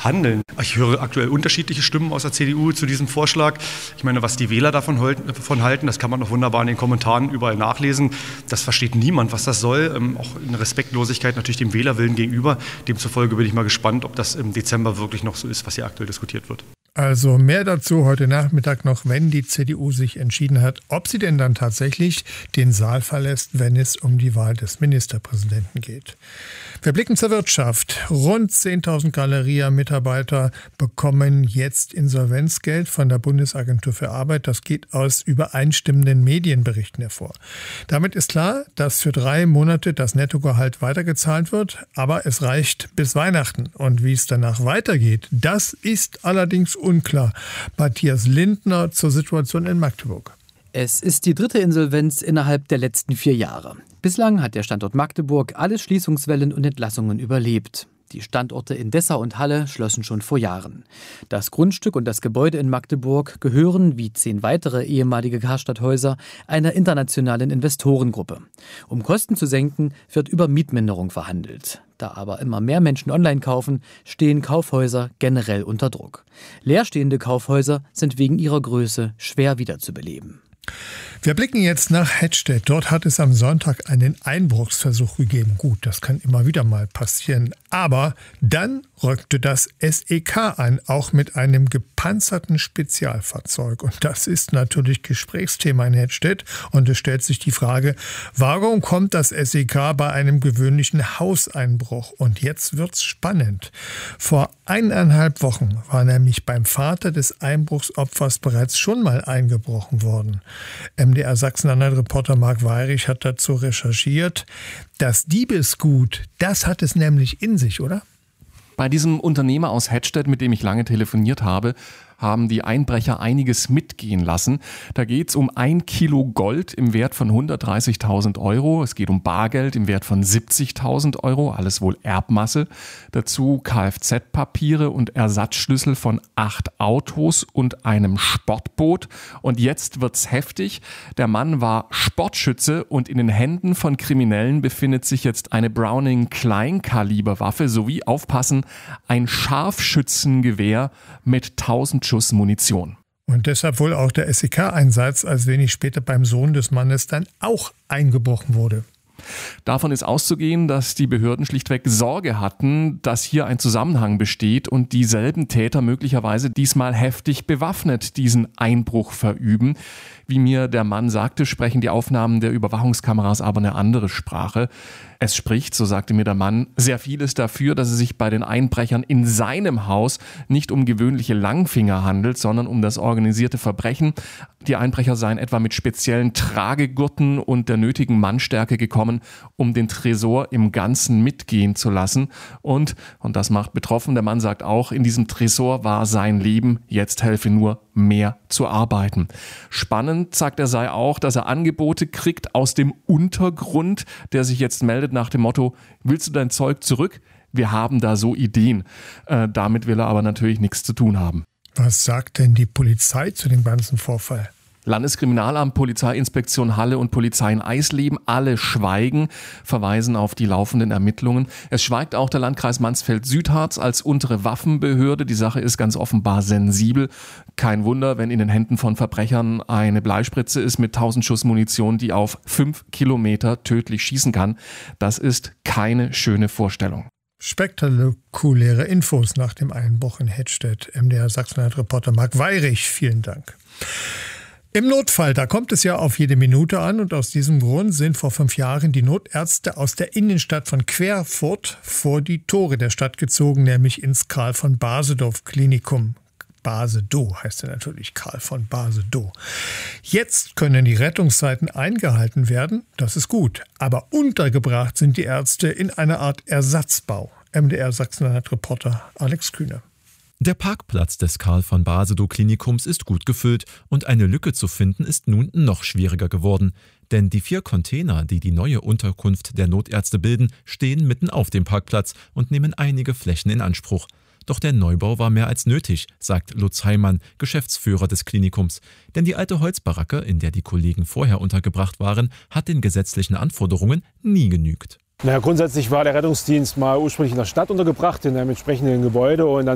handeln. Ich höre aktuell unterschiedliche Stimmen aus der CDU zu diesem Vorschlag. Ich meine, was die Wähler davon halten, das kann man noch wunderbar in den Kommentaren überall nachlesen. Das versteht niemand, was das soll. Auch eine Respektlosigkeit natürlich dem Wählerwillen gegenüber. Demzufolge bin ich mal gespannt, ob das im Dezember wirklich noch so ist, was hier aktuell diskutiert wird. Also mehr dazu heute Nachmittag noch, wenn die CDU sich entschieden hat, ob sie denn dann tatsächlich den Saal verlässt, wenn es um die Wahl des Ministerpräsidenten geht. Wir blicken zur Wirtschaft. Rund 10.000 Galeria-Mitarbeiter bekommen jetzt Insolvenzgeld von der Bundesagentur für Arbeit. Das geht aus übereinstimmenden Medienberichten hervor. Damit ist klar, dass für 3 Monate das Nettogehalt weitergezahlt wird, aber es reicht bis Weihnachten. Und wie es danach weitergeht, das ist allerdings unklar. Matthias Lindner zur Situation in Magdeburg. Es ist die 3. Insolvenz innerhalb der letzten 4 Jahre. Bislang hat der Standort Magdeburg alle Schließungswellen und Entlassungen überlebt. Die Standorte in Dessau und Halle schlossen schon vor Jahren. Das Grundstück und das Gebäude in Magdeburg gehören, wie 10 weitere ehemalige Karstadthäuser, einer internationalen Investorengruppe. Um Kosten zu senken, wird über Mietminderung verhandelt. Da aber immer mehr Menschen online kaufen, stehen Kaufhäuser generell unter Druck. Leerstehende Kaufhäuser sind wegen ihrer Größe schwer wiederzubeleben. Wir blicken jetzt nach Hettstedt. Dort hat es am Sonntag einen Einbruchsversuch gegeben. Gut, das kann immer wieder mal passieren. Aber dann rückte das SEK ein, auch mit einem gepanzerten Spezialfahrzeug. Und das ist natürlich Gesprächsthema in Hettstedt. Und es stellt sich die Frage, warum kommt das SEK bei einem gewöhnlichen Hauseinbruch? Und jetzt wird's spannend. Vor 1,5 Wochen war nämlich beim Vater des Einbruchsopfers bereits schon mal eingebrochen worden. MDR Sachsen-Anhalt-Reporter Marc Weyrich hat dazu recherchiert. Das Diebesgut, das hat es nämlich in sich, oder? Bei diesem Unternehmer aus Hettstedt, mit dem ich lange telefoniert habe, haben die Einbrecher einiges mitgehen lassen. Da geht es um 1 Kilo Gold im Wert von 130.000 Euro. Es geht um Bargeld im Wert von 70.000 Euro, alles wohl Erbmasse. Dazu Kfz-Papiere und Ersatzschlüssel von 8 Autos und einem Sportboot. Und jetzt wird's heftig. Der Mann war Sportschütze und in den Händen von Kriminellen befindet sich jetzt eine Browning Kleinkaliberwaffe sowie, aufpassen, ein Scharfschützengewehr mit 1000 Schuss Munition. Und deshalb wohl auch der SEK-Einsatz, als wenig später beim Sohn des Mannes dann auch eingebrochen wurde. Davon ist auszugehen, dass die Behörden schlichtweg Sorge hatten, dass hier ein Zusammenhang besteht und dieselben Täter möglicherweise diesmal heftig bewaffnet diesen Einbruch verüben. Wie mir der Mann sagte, sprechen die Aufnahmen der Überwachungskameras aber eine andere Sprache. Es spricht, so sagte mir der Mann, sehr vieles dafür, dass es sich bei den Einbrechern in seinem Haus nicht um gewöhnliche Langfinger handelt, sondern um das organisierte Verbrechen. Die Einbrecher seien etwa mit speziellen Tragegurten und der nötigen Mannstärke gekommen, um den Tresor im Ganzen mitgehen zu lassen. Und das macht betroffen, der Mann sagt auch, in diesem Tresor war sein Leben, jetzt helfe nur mehr zu arbeiten. Spannend, sagt er, sei auch, dass er Angebote kriegt aus dem Untergrund, der sich jetzt meldet nach dem Motto, willst du dein Zeug zurück? Wir haben da so Ideen. Damit will er aber natürlich nichts zu tun haben. Was sagt denn die Polizei zu dem ganzen Vorfall? Landeskriminalamt, Polizeiinspektion Halle und Polizei in Eisleben, alle schweigen, verweisen auf die laufenden Ermittlungen. Es schweigt auch der Landkreis Mansfeld-Südharz als untere Waffenbehörde. Die Sache ist ganz offenbar sensibel. Kein Wunder, wenn in den Händen von Verbrechern eine Bleispritze ist mit 1000 Schuss Munition, die auf 5 Kilometer tödlich schießen kann. Das ist keine schöne Vorstellung. Spektakuläre Infos nach dem Einbruch in Hettstedt. MDR Sachsen-Anhalt-Reporter Marc Weyrich, vielen Dank. Im Notfall, da kommt es ja auf jede Minute an und aus diesem Grund sind vor 5 Jahren die Notärzte aus der Innenstadt von Querfurt vor die Tore der Stadt gezogen, nämlich ins Karl von Basedow Klinikum. Basedow heißt er natürlich, Karl von Basedow. Jetzt können die Rettungszeiten eingehalten werden, das ist gut, aber untergebracht sind die Ärzte in einer Art Ersatzbau. MDR Sachsen-Anhalt-Reporter Alex Kühne. Der Parkplatz des Karl von Basedow Klinikums ist gut gefüllt und eine Lücke zu finden ist nun noch schwieriger geworden. Denn die 4 Container, die die neue Unterkunft der Notärzte bilden, stehen mitten auf dem Parkplatz und nehmen einige Flächen in Anspruch. Doch der Neubau war mehr als nötig, sagt Lutz Heimann, Geschäftsführer des Klinikums. Denn die alte Holzbaracke, in der die Kollegen vorher untergebracht waren, hat den gesetzlichen Anforderungen nie genügt. Grundsätzlich war der Rettungsdienst mal ursprünglich in der Stadt untergebracht, in einem entsprechenden Gebäude. Und dann